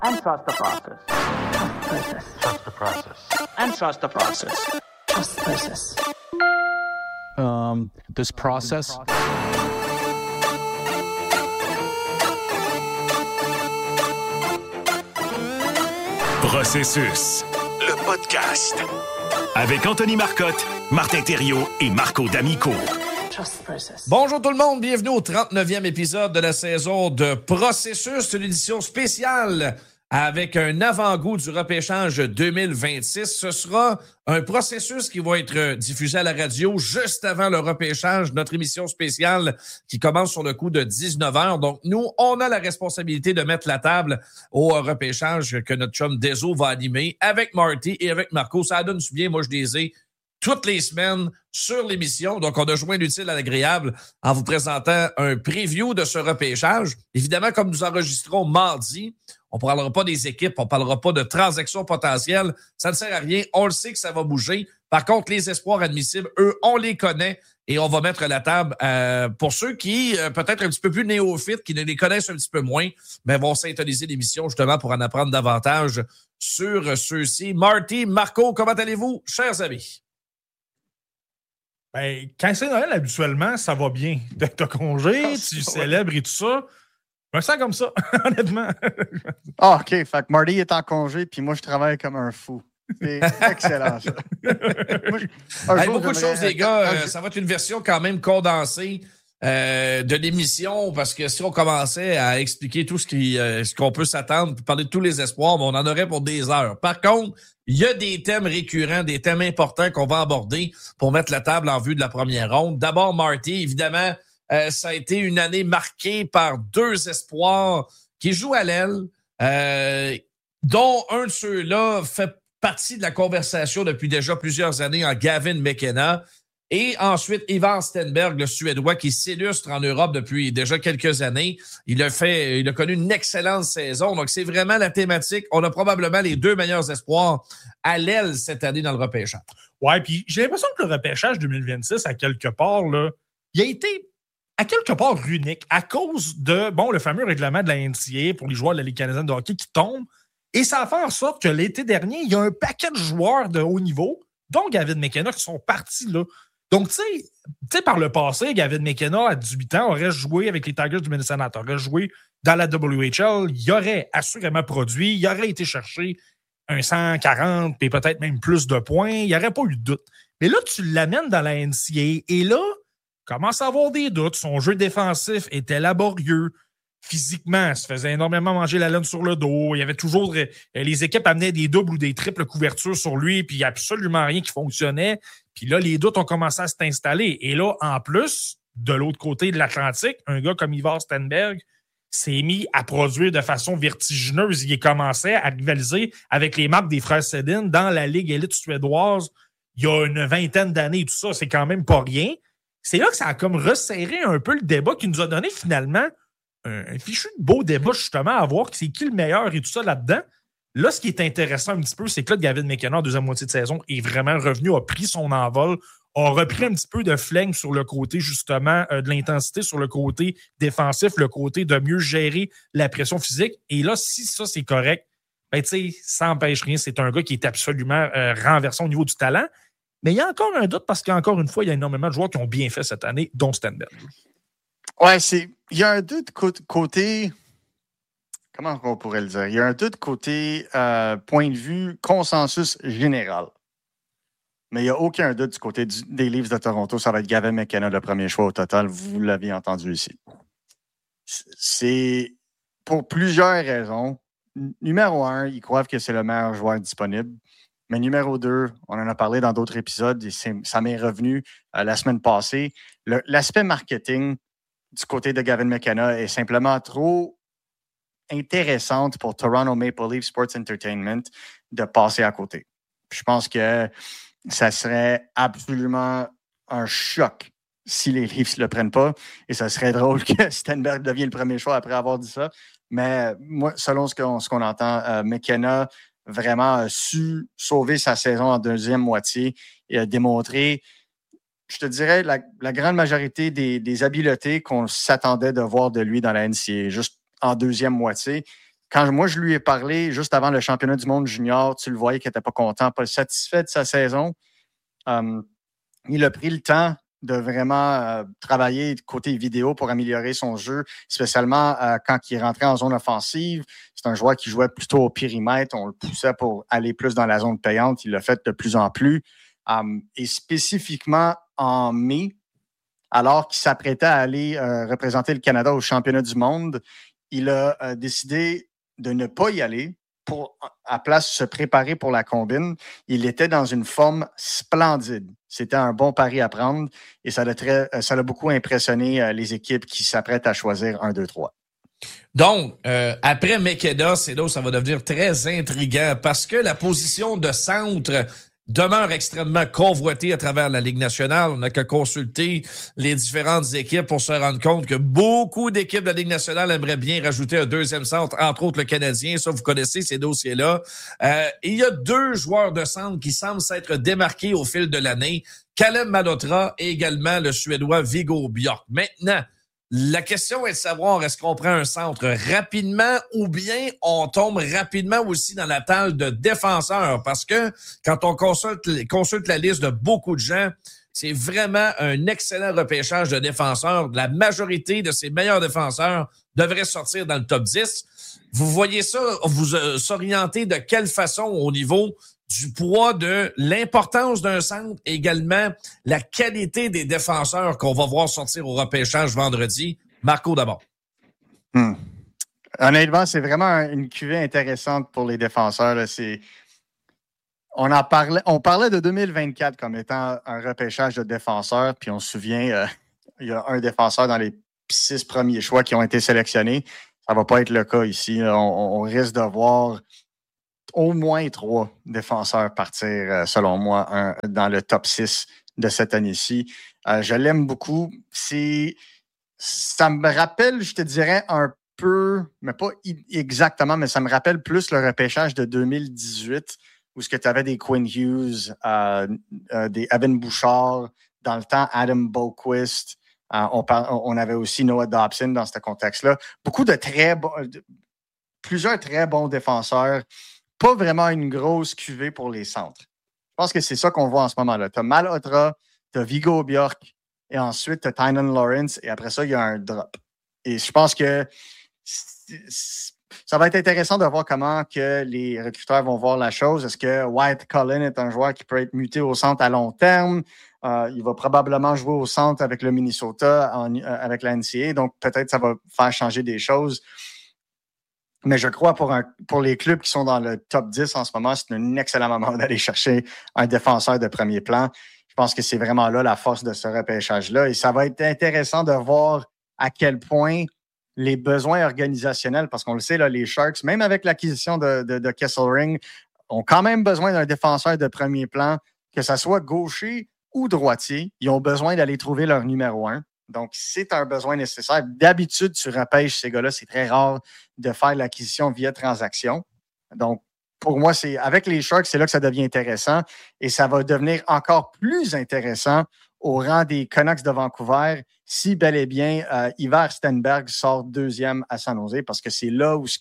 And trust the process. Trust the process. And trust the process. Trust the process. This process. Processus, le podcast. Avec Anthony Marcotte, Martin Thériault et Marco D'Amico. Trust the process. Bonjour tout le monde, bienvenue au 39e épisode de la saison de Processus, une édition spéciale avec un avant-goût du repêchage 2026. Ce sera un processus qui va être diffusé à la radio juste avant le repêchage, notre émission spéciale qui commence sur le coup de 19h. Donc, nous, on a la responsabilité de mettre la table au repêchage que notre chum Deso va animer avec Marty et avec Marco. Ça donne bien, moi je les ai toutes les semaines sur l'émission. Donc, on a joint l'utile à l'agréable en vous présentant un preview de ce repêchage. Évidemment, comme nous enregistrons mardi, on ne parlera pas des équipes, on ne parlera pas de transactions potentielles. Ça ne sert à rien. On le sait que ça va bouger. Par contre, les espoirs admissibles, eux, on les connaît et on va mettre la table pour ceux qui, peut-être un petit peu plus néophytes, qui ne les connaissent un petit peu moins, mais vont syntoniser l'émission justement pour en apprendre davantage sur ceux-ci. Marty, Marco, comment allez-vous, chers amis? Ben, quand c'est Noël, habituellement, ça va bien. T'as congé, tu célèbres et tout ça. Je me sens comme ça, honnêtement. Ah, OK. Fait que Marty est en congé, puis moi, je travaille comme un fou. C'est excellent, ça. Beaucoup de choses, les gars. Ça va être une version quand même condensée de l'émission, parce que si on commençait à expliquer tout ce qu'on peut s'attendre, puis parler de tous les espoirs, on en aurait pour des heures. Par contre, il y a des thèmes récurrents, des thèmes importants qu'on va aborder pour mettre la table en vue de la première ronde. D'abord, Marty, évidemment, ça a été une année marquée par deux espoirs qui jouent à l'aile, dont un de ceux-là fait partie de la conversation depuis déjà plusieurs années en Gavin McKenna. Et ensuite, Ivan Stenberg, le Suédois, qui s'illustre en Europe depuis déjà quelques années. Il a connu une excellente saison. Donc, c'est vraiment la thématique. On a probablement les deux meilleurs espoirs à l'aile cette année dans le repêchage. Ouais, puis j'ai l'impression que le repêchage 2026, à quelque part, là, il a été à quelque part unique à cause de, le fameux règlement de la NCAA pour les joueurs de la Ligue canadienne de hockey qui tombe. Et ça a fait en sorte que l'été dernier, il y a un paquet de joueurs de haut niveau, dont Gavin McKenna, qui sont partis là. Donc, tu sais, par le passé, Gavin McKenna, à 18 ans, aurait joué avec les Tigers du Minnesota, aurait joué dans la WHL, il aurait assurément produit, il aurait été chercher un 140 et peut-être même plus de points, il n'y aurait pas eu de doute. Mais là, tu l'amènes dans la NCAA et là, commence à avoir des doutes. Son jeu défensif était laborieux. Physiquement, il se faisait énormément manger la laine sur le dos. Il y avait toujours... Les équipes amenaient des doubles ou des triples couvertures sur lui, puis il n'y a absolument rien qui fonctionnait. Puis là, les doutes ont commencé à s'installer. Et là, en plus, de l'autre côté de l'Atlantique, un gars comme Ivar Stenberg s'est mis à produire de façon vertigineuse. Il commençait à rivaliser avec les marques des frères Sedin dans la Ligue élite suédoise il y a une vingtaine d'années et tout ça. C'est quand même pas rien. C'est là que ça a comme resserré un peu le débat qui nous a donné finalement un fichu de beau débat justement à voir c'est qui le meilleur et tout ça là-dedans. Là, ce qui est intéressant un petit peu, c'est que là, Gavin McKenna, en deuxième moitié de saison, est vraiment revenu, a pris son envol, a repris un petit peu de flingue sur le côté, justement, de l'intensité, sur le côté défensif, le côté de mieux gérer la pression physique. Et là, si ça, c'est correct, ben, tu sais, ça n'empêche rien. C'est un gars qui est absolument renversant au niveau du talent. Mais il y a encore un doute parce qu'encore une fois, il y a énormément de joueurs qui ont bien fait cette année, dont Stenberg. Ouais, il y a un doute côté... Comment on pourrait le dire? Il y a un doute côté point de vue consensus général. Mais il n'y a aucun doute du côté des Leafs de Toronto. Ça va être Gavin McKenna, le premier choix au total. Vous l'avez entendu ici. C'est pour plusieurs raisons. Numéro 1, ils croient que c'est le meilleur joueur disponible. Mais numéro 2, on en a parlé dans d'autres épisodes et ça m'est revenu la semaine passée. L'aspect marketing du côté de Gavin McKenna est simplement trop intéressante pour Toronto Maple Leafs Sports Entertainment de passer à côté. Je pense que ça serait absolument un choc si les Leafs ne le prennent pas. Et ça serait drôle que Stenberg devienne le premier choix après avoir dit ça. Mais moi, selon ce qu'on entend, McKenna vraiment a su sauver sa saison en deuxième moitié et a démontré, je te dirais, la grande majorité des habiletés qu'on s'attendait de voir de lui dans la NCAA, juste en deuxième moitié. quand moi je lui ai parlé juste avant le championnat du monde junior, tu le voyais qu'il n'était pas content, pas satisfait de sa saison. Il a pris le temps de vraiment travailler côté vidéo pour améliorer son jeu, spécialement quand il est rentré en zone offensive. C'est un joueur qui jouait plutôt au périmètre. On le poussait pour aller plus dans la zone payante. Il l'a fait de plus en plus. Et spécifiquement en mai, alors qu'il s'apprêtait à aller représenter le Canada au championnat du monde, il a décidé de ne pas y aller pour, à place, se préparer pour la combine. Il était dans une forme splendide. C'était un bon pari à prendre et ça l'a beaucoup impressionné les équipes qui s'apprêtent à choisir 1, 2, 3. Donc, après Makeda, c'est là où ça va devenir très intriguant parce que la position de centre demeure extrêmement convoitée à travers la Ligue nationale. On n'a qu'à consulter les différentes équipes pour se rendre compte que beaucoup d'équipes de la Ligue nationale aimeraient bien rajouter un deuxième centre, entre autres le Canadien. Ça, vous connaissez ces dossiers-là. Il y a 2 joueurs de centre qui semblent s'être démarqués au fil de l'année. Caleb Malhotra et également le Suédois Viggo Bjork. Maintenant, la question est de savoir, est-ce qu'on prend un centre rapidement ou bien on tombe rapidement aussi dans la table de défenseurs? Parce que quand on consulte la liste de beaucoup de gens, c'est vraiment un excellent repêchage de défenseurs. La majorité de ces meilleurs défenseurs devraient sortir dans le top 10. Vous voyez ça, vous s'orientez de quelle façon au niveau du poids de l'importance d'un centre, également la qualité des défenseurs qu'on va voir sortir au repêchage vendredi. Marco, d'abord. Honnêtement, c'est vraiment une cuvée intéressante pour les défenseurs. Là. On parlait de 2024 comme étant un repêchage de défenseurs, puis on se souvient, il y a un défenseur dans les 6 premiers choix qui ont été sélectionnés. Ça ne va pas être le cas ici. On risque de voir au moins 3 défenseurs partir, selon moi, dans le top 6 de cette année-ci. Je l'aime beaucoup. Ça me rappelle, je te dirais, un peu, mais pas exactement, mais ça me rappelle plus le repêchage de 2018, où tu avais des Quinn Hughes, des Evan Bouchard, dans le temps, Adam Boquist. On avait aussi Noah Dobson dans ce contexte-là. Beaucoup de plusieurs très bons défenseurs. Pas vraiment une grosse cuvée pour les centres. Je pense que c'est ça qu'on voit en ce moment-là. Tu as Malhotra, tu as Viggo Bjork, et ensuite tu as Tynan Lawrence, et après ça, il y a un drop. Et je pense que ça va être intéressant de voir comment que les recruteurs vont voir la chose. Est-ce que Wyatt Cullen est un joueur qui peut être muté au centre à long terme? Il va probablement jouer au centre avec le Minnesota, avec la NCAA, donc peut-être ça va faire changer des choses. Mais je crois pour les clubs qui sont dans le top 10 en ce moment, c'est un excellent moment d'aller chercher un défenseur de premier plan. Je pense que c'est vraiment là la force de ce repêchage-là. Et ça va être intéressant de voir à quel point les besoins organisationnels, parce qu'on le sait, là, les Sharks, même avec l'acquisition de Kesselring, ont quand même besoin d'un défenseur de premier plan, que ce soit gaucher ou droitier. Ils ont besoin d'aller trouver leur numéro 1. Donc, c'est un besoin nécessaire. D'habitude, tu repêches ces gars-là. C'est très rare de faire l'acquisition via transaction. Donc, pour moi, avec les Sharks, c'est là que ça devient intéressant. Et ça va devenir encore plus intéressant au rang des Canucks de Vancouver si bel et bien Ivar Stenberg sort 2e à San Jose, parce que c'est là où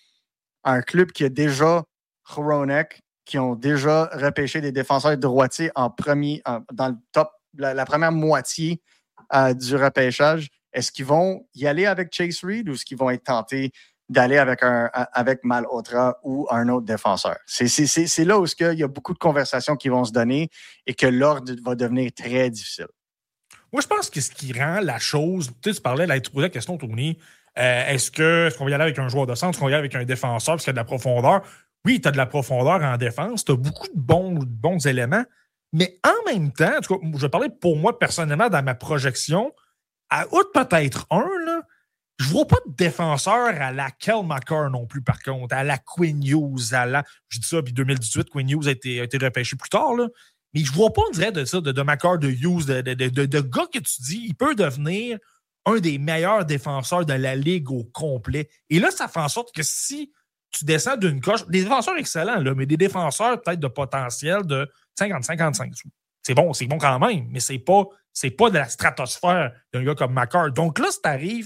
un club qui a déjà Hronek, qui ont déjà repêché des défenseurs droitiers dans le top, la première moitié du repêchage. Est-ce qu'ils vont y aller avec Chase Reed ou est-ce qu'ils vont être tentés d'aller avec Malhotra ou un autre défenseur? C'est là où il y a beaucoup de conversations qui vont se donner et que l'ordre va devenir très difficile. Moi, je pense que ce qui rend la chose... Tu parlais, là, tu posais la question, Tony, est-ce qu'on va y aller avec un joueur de centre, est-ce qu'on va y aller avec un défenseur parce qu'il y a de la profondeur? Oui, tu as de la profondeur en défense, tu as beaucoup de bons éléments, mais en même temps, en tout cas, je vais parler pour moi personnellement dans ma projection, à outre peut-être là, je vois pas de défenseur à la Kel McCarr non plus, par contre, à la Quinn Hughes, je dis ça, puis 2018, Quinn Hughes a été repêché plus tard, là, mais je vois pas, on dirait, de ça, de McCarr, de Hughes, de gars que tu dis, il peut devenir un des meilleurs défenseurs de la Ligue au complet. Et là, ça fait en sorte que si tu descends d'une coche, des défenseurs excellents, là, mais des défenseurs peut-être de potentiel de 50-55. C'est bon quand même, mais c'est pas de la stratosphère d'un gars comme McCarr. Donc là, si tu arrives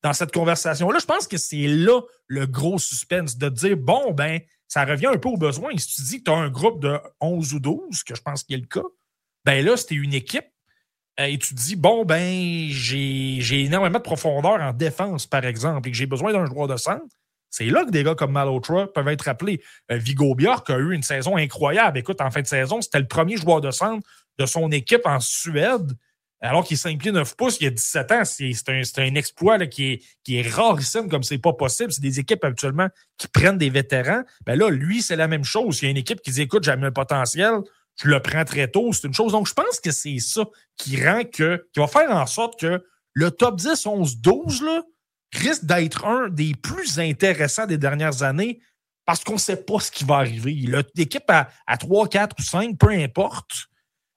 dans cette conversation-là. Je pense que c'est là le gros suspense de dire, bon, ben, ça revient un peu au besoin. Si tu dis que tu as un groupe de 11 ou 12, que je pense qu'il y a le cas, ben là, c'était une équipe et tu te dis, bon, ben, j'ai énormément de profondeur en défense, par exemple, et que j'ai besoin d'un joueur de centre. C'est là que des gars comme Malhotra peuvent être appelés. Viggo Bjork a eu une saison incroyable. Écoute, en fin de saison, c'était le premier joueur de centre de son équipe en Suède, alors qu'il est 5 pieds 9 pouces, il y a 17 ans. C'est un exploit là, qui est rarissime comme c'est pas possible. C'est des équipes habituellement qui prennent des vétérans. Ben là, lui, c'est la même chose. Il y a une équipe qui dit, écoute, j'ai un potentiel, je le prends très tôt. C'est une chose. Donc, je pense que c'est ça qui va faire en sorte que le top 10, 11, 12, là, risque d'être un des plus intéressants des dernières années parce qu'on ne sait pas ce qui va arriver. L'équipe à 3, 4 ou 5, peu importe,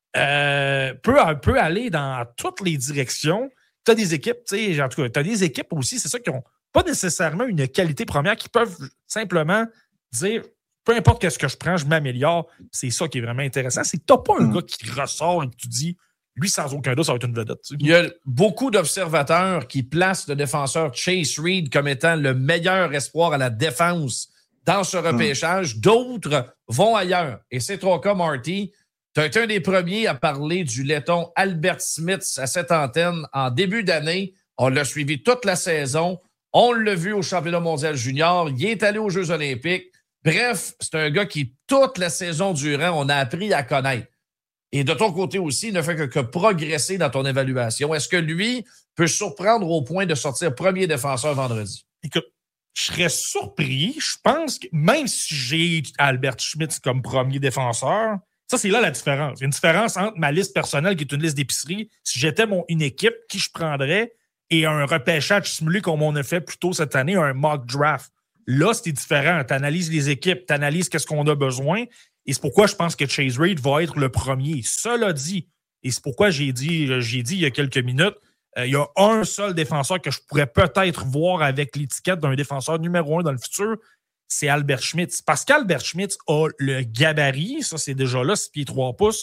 peut aller dans toutes les directions. Tu as des équipes, en tout cas, tu as des équipes aussi, c'est ça, qui n'ont pas nécessairement une qualité première, qui peuvent simplement dire peu importe ce que je prends, je m'améliore. C'est ça qui est vraiment intéressant. C'est que tu n'as pas un gars qui ressort et que tu dis lui, sans aucun doute, ça va être une vedette. Il y a beaucoup d'observateurs qui placent le défenseur Chase Reed comme étant le meilleur espoir à la défense dans ce repêchage. D'autres vont ailleurs. Et c'est ton cas, Marty. Tu as été un des premiers à parler du letton Albert Smith à cette antenne en début d'année. On l'a suivi toute la saison. On l'a vu au championnat mondial junior. Il est allé aux Jeux olympiques. Bref, c'est un gars qui, toute la saison durant, on a appris à connaître. Et de ton côté aussi, il ne fait que progresser dans ton évaluation. Est-ce que lui peut surprendre au point de sortir premier défenseur vendredi? Écoute, je serais surpris. Je pense que même si j'ai Albert Schmitz comme premier défenseur, ça, c'est là la différence. Il y a une différence entre ma liste personnelle, qui est une liste d'épicerie, si j'étais une équipe, qui je prendrais, et un repêchage simulé comme on a fait plus tôt cette année, un mock draft. Là, c'était différent. Tu analyses les équipes, tu analyses qu'est-ce qu'on a besoin. Et c'est pourquoi je pense que Chase Reed va être le premier. Cela dit, et c'est pourquoi j'ai dit il y a quelques minutes, il y a un seul défenseur que je pourrais peut-être voir avec l'étiquette d'un défenseur numéro 1 dans le futur, c'est Albert Schmitz. Parce qu'Albert Schmitz a le gabarit, ça c'est déjà là, 6 pieds 3 pouces.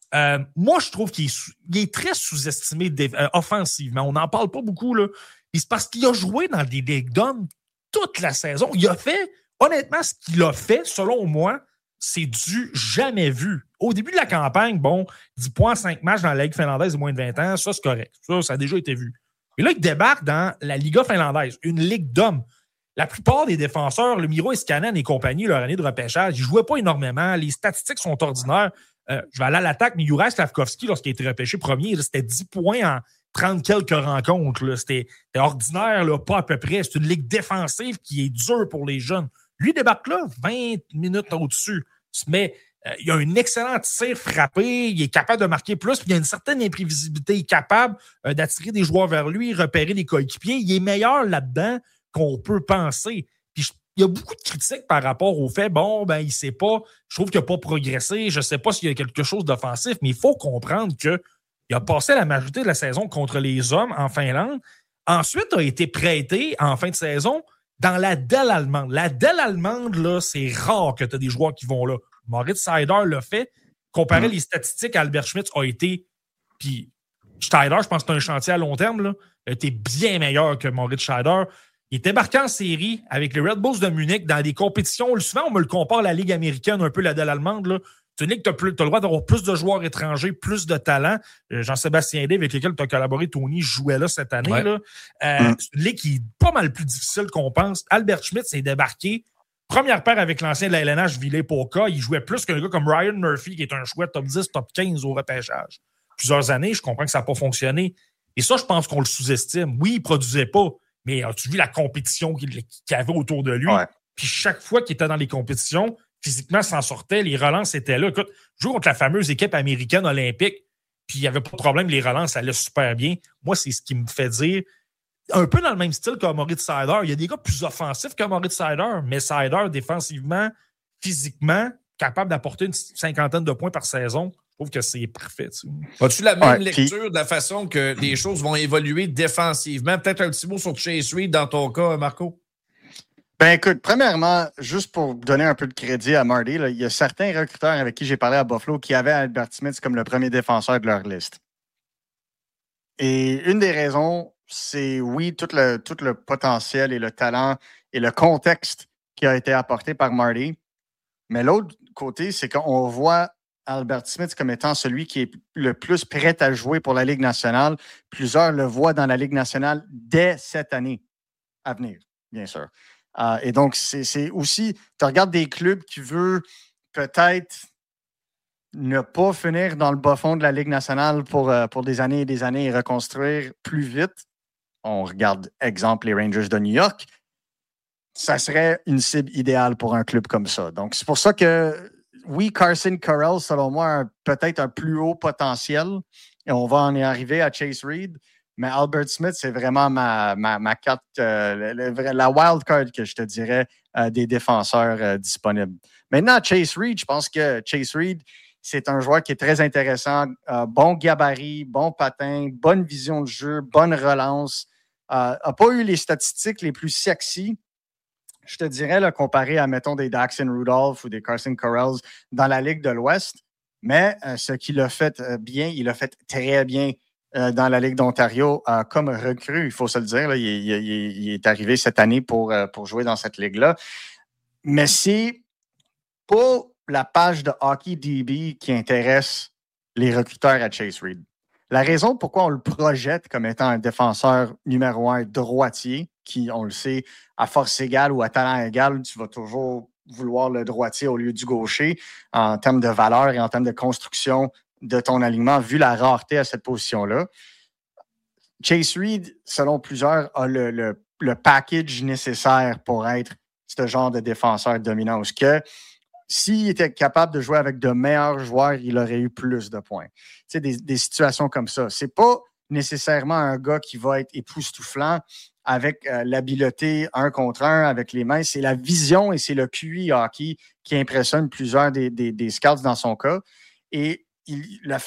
Moi, je trouve qu'il est très sous-estimé offensivement. On n'en parle pas beaucoup, là. Et c'est parce qu'il a joué dans des League Dome toute la saison. Il a fait, honnêtement, ce qu'il a fait, selon moi, c'est du jamais vu. Au début de la campagne, 10 points, 5 matchs dans la Ligue finlandaise de moins de 20 ans, ça, c'est correct. Ça a déjà été vu. Et là, il débarque dans la Liga finlandaise, une Ligue d'hommes. La plupart des défenseurs, le Miro Iskanen et compagnie, leur année de repêchage, ils ne jouaient pas énormément. Les statistiques sont ordinaires. Je vais aller à l'attaque, mais Juraj Slavkovski, lorsqu'il a été repêché premier, là, c'était 10 points en 30 quelques rencontres. Là. C'était ordinaire, là, pas à peu près. C'est une ligue défensive qui est dure pour les jeunes. Lui débarque là, 20 minutes au-dessus. Mais il a un excellent tir frappé, il est capable de marquer plus, puis il a une certaine imprévisibilité. Il est capable d'attirer des joueurs vers lui, repérer des coéquipiers. Il est meilleur là-dedans qu'on peut penser. Puis il y a beaucoup de critiques par rapport au fait, il ne sait pas, je trouve qu'il n'a pas progressé, je ne sais pas s'il y a quelque chose d'offensif, mais il faut comprendre qu'il a passé la majorité de la saison contre les hommes en Finlande. Ensuite, a été prêté en fin de saison dans la Dell allemande. La Dell allemande, là, c'est rare que tu as des joueurs qui vont là. Moritz Seider l'a fait. Comparer les statistiques, Albert Schmitz a été... Puis Seider, je pense que c'est un chantier à long terme, là, a été bien meilleur que Moritz Seider. Il est débarqué en série avec les Red Bulls de Munich dans des compétitions. Souvent, on me le compare à la Ligue américaine, un peu la Dell allemande, là. C'est une ligue que tu as le droit d'avoir plus de joueurs étrangers, plus de talent. Jean-Sébastien Day, avec lequel tu as collaboré, Tony, jouait là cette année. Ouais. Là. C'est une ligue qui est pas mal plus difficile qu'on pense. Albert Schmitz s'est débarqué. Première paire avec l'ancien de la LNH, Ville Poca. Il jouait plus qu'un gars comme Ryan Murphy, qui est un choix top 10, top 15 au repêchage. Plusieurs années, je comprends que ça n'a pas fonctionné. Et ça, je pense qu'on le sous-estime. Oui, il ne produisait pas, mais as-tu vu la compétition qu'il y avait autour de lui? Ouais. Puis chaque fois qu'il était dans les compétitions, physiquement, s'en sortait, les relances étaient là. Écoute, je joue contre la fameuse équipe américaine olympique, puis il n'y avait pas de problème, les relances allaient super bien. Moi, c'est ce qui me fait dire, un peu dans le même style que Moritz Seider, il y a des gars plus offensifs que Moritz Seider, mais Seider, défensivement, physiquement, capable d'apporter une 50aine de points par saison. Je trouve que c'est parfait. As-tu la même lecture de la façon que les choses vont évoluer défensivement? Peut-être un petit mot sur Chase Reed dans ton cas, Marco? Ben écoute, premièrement, juste pour donner un peu de crédit à Marty, là, il y a certains recruteurs avec qui j'ai parlé à Buffalo qui avaient Albert Smith comme le premier défenseur de leur liste. Et une des raisons, c'est, oui, tout le potentiel et le talent et le contexte qui a été apporté par Marty. Mais l'autre côté, c'est qu'on voit Albert Smith comme étant celui qui est le plus prêt à jouer pour la Ligue nationale. Plusieurs le voient dans la Ligue nationale dès cette année à venir, bien sûr. Et donc, c'est aussi, tu regardes des clubs qui veulent peut-être ne pas finir dans le bas fond de la Ligue nationale pour des années et des années et reconstruire plus vite. On regarde, exemple, les Rangers de New York. Ça serait une cible idéale pour un club comme ça. Donc, c'est pour ça que, oui, Carson Correll, selon moi, a peut-être un plus haut potentiel. Et on va en y arriver à Chase Reed. Mais Albert Smith, c'est vraiment ma carte, la wild card que je te dirais des défenseurs disponibles. Maintenant, Chase Reed, je pense que Chase Reed, c'est un joueur qui est très intéressant. Bon gabarit, bon patin, bonne vision de jeu, bonne relance. N'a pas eu les statistiques les plus sexy, je te dirais, là, comparé à, mettons, des Daxon Rudolph ou des Carson Corrells dans la Ligue de l'Ouest. Mais ce qu'il a fait bien, il a fait très bien dans la Ligue d'Ontario comme recrue, il faut se le dire. Là, il est arrivé cette année pour jouer dans cette ligue-là. Mais c'est pas la page de Hockey DB qui intéresse les recruteurs à Chase Reed. La raison pourquoi on le projette comme étant un défenseur numéro 1 droitier, qui, on le sait, à force égale ou à talent égal, tu vas toujours vouloir le droitier au lieu du gaucher en termes de valeur et en termes de construction de ton alignement, vu la rareté à cette position-là. Chase Reed, selon plusieurs, a le package nécessaire pour être ce genre de défenseur dominant. Parce que s'il était capable de jouer avec de meilleurs joueurs, il aurait eu plus de points. Tu sais, des situations comme ça. C'est pas nécessairement un gars qui va être époustouflant avec l'habileté 1 contre 1 avec les mains. C'est la vision et c'est le QI hockey qui impressionne plusieurs des scouts dans son cas. Et le